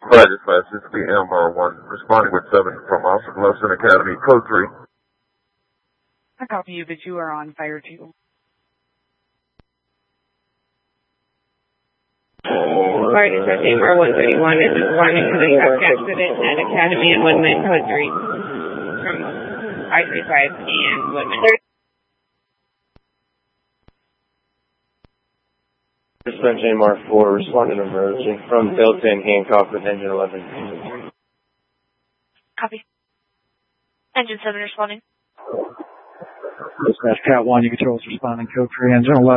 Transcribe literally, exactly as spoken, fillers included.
Flight Dispatch, this is the M R one, responding with seven from Officer Bluffson Academy, code three. I copy you that you are on fire two. Flight Dispatch M R one thirty-one is responding to the truck accident at Academy and Woodman, code three. From I thirty-five and Woodman. Dispatch M R four, responding to emergency from Delta Hancock with engine eleven. Copy. Engine seven responding. Dispatch Cat one, you controls responding, code three, engine eleven.